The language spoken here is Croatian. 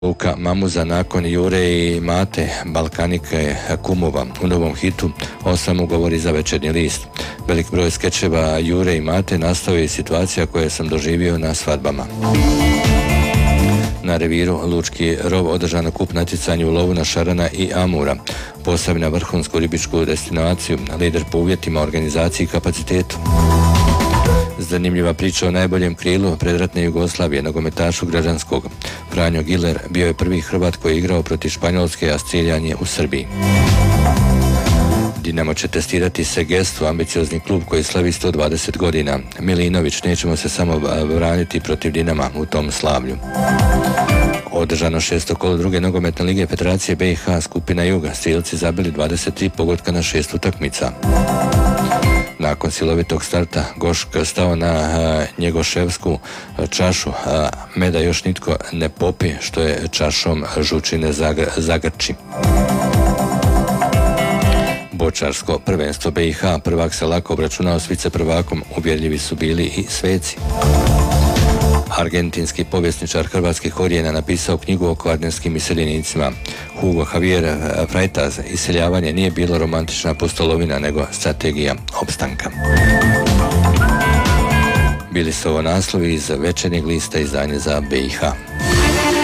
Luka Mamuza nakon Jure i Mate Balkanike kumova u novom hitu 8 ugovori za Večernji list. Velik broj skečeva Jure i Mate nastao je situacija koje sam doživio na svadbama. Na reviru Lučki rov održano kup natjecanje u lovu na šarana i amura. Posebna vrhunsku ribičku destinaciju, lider po uvjetima, organizaciji i kapacitetu. Zanimljiva priča o najboljem krilu predratne Jugoslavije, nogometašu građanskog. Franjo Giler bio je prvi Hrvat koji je igrao protiv Španjolske, a ciljan je u Srbiji. Dinamo će testirati Segestu, ambiciozni klub koji slavi 120 godina. Milinović, nećemo se samo braniti protiv Dinama u tom slavlju. Održano 6. kolo druge nogometne lige Federacije BiH, skupina Juga. Strijelci zabili 23 pogotka na 6 utakmica. Nakon silovitog starta Gošk stao na Njegoševsku čašu, meda još nitko ne popi, što je čašom žučine zagrči. Bočarsko prvenstvo BiH, prvak se lako obračunao s viceprvakom, uvjerljivi su bili i sveci. Argentinski povjesničar hrvatskih korijena napisao knjigu o kvarnerskim iseljenicima. Hugo Javier Freitas, iseljavanje nije bilo romantična pustolovina, nego strategija opstanka. Bili su ovo naslovi iz Večernjeg lista, izdanje za BiH.